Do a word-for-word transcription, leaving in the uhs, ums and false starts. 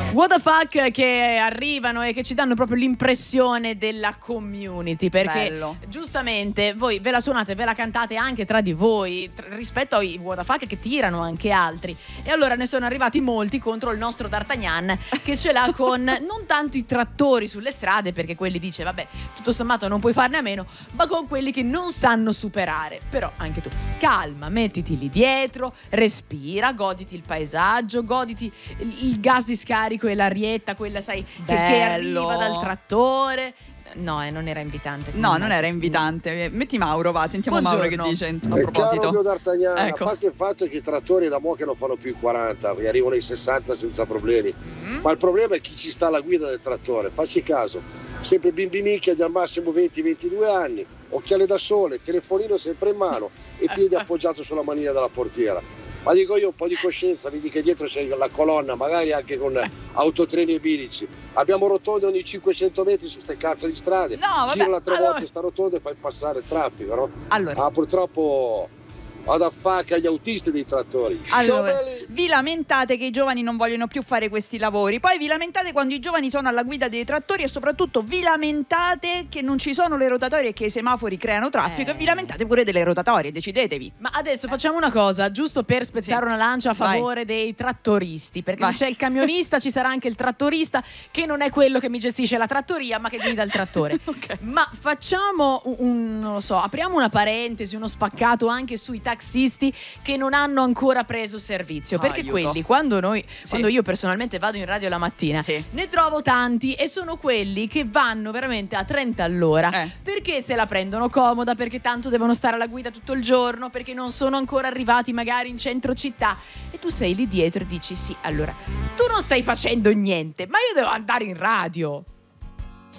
What the fuck che arrivano e che ci danno proprio l'impressione della community, perché Bello. giustamente voi ve la suonate, ve la cantate anche tra di voi tr- rispetto ai what the fuck che tirano anche altri, e allora ne sono arrivati molti contro il nostro D'Artagnan che ce l'ha con non tanto i trattori sulle strade, perché quelli dice vabbè tutto sommato non puoi farne a meno, ma con quelli che non sanno superare. Però anche tu calma, mettiti lì dietro, respira, goditi il paesaggio, goditi il, il gas di scarico e l'arietta, quella sai che, che arriva dal trattore. No, eh, non era invitante. No, non era invitante. Metti Mauro, va, sentiamo Buongiorno. Mauro che dice a È proposito. chiaro, mio D'Artagnan, Ecco. a parte il fatto che i trattori da mo' che non fanno più i quaranta, che arrivano ai sessanta senza problemi, Mm. ma il problema è chi ci sta alla guida del trattore. Facci caso, sempre bimbi minchia di al massimo venti ventidue anni, occhiali da sole, telefonino sempre in mano e piede appoggiato sulla manina della portiera. Ma dico io, un po' di coscienza, vedi che dietro c'è la colonna, magari anche con autotreni e bilici. Abbiamo rotonde ogni cinquecento metri su ste cazzo di strade. No, vabbè, Girala tre allora- volte sta rotonda e fai passare il traffico, no? Allora. Ma purtroppo vado a facca agli autisti dei trattori. Allora, Scioperi. vi lamentate che i giovani non vogliono più fare questi lavori, poi vi lamentate quando i giovani sono alla guida dei trattori e soprattutto vi lamentate che non ci sono le rotatorie e che i semafori creano traffico Eh. e vi lamentate pure delle rotatorie, decidetevi. Ma adesso facciamo una cosa, giusto per spezzare Sì. una lancia a Vai. favore dei trattoristi, perché Vai. se c'è il camionista ci sarà anche il trattorista, che non è quello che mi gestisce la trattoria ma che guida il trattore. Ok. Ma facciamo un, un- non lo so, apriamo una parentesi, uno spaccato anche sui taxisti che non hanno ancora preso servizio, Ah, perché aiuto. quelli quando noi Sì. quando io personalmente vado in radio la mattina Sì. ne trovo tanti e sono quelli che vanno veramente a trenta all'ora Eh. perché se la prendono comoda, perché tanto devono stare alla guida tutto il giorno, perché non sono ancora arrivati magari in centro città, e tu sei lì dietro e dici sì, allora tu non stai facendo niente, ma io devo andare in radio.